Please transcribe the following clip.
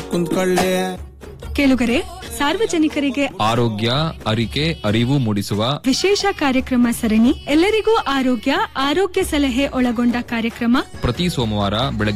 ಕುಂತ್ಕೊಳ್ಳಿ. ಕೇಳುಗರೆ, ಸಾರ್ವಜನಿಕರಿಗೆ ಆರೋಗ್ಯ ಅರಿಕೆ ಅರಿವು ಮೂಡಿಸುವ ವಿಶೇಷ ಕಾರ್ಯಕ್ರಮ ಸರಣಿ ಎಲ್ಲರಿಗೂ ಆರೋಗ್ಯ ಸಲಹೆ ಒಳಗೊಂಡ ಕಾರ್ಯಕ್ರಮ ಪ್ರತಿ ಸೋಮವಾರ ಬೆಳಗ್ಗೆ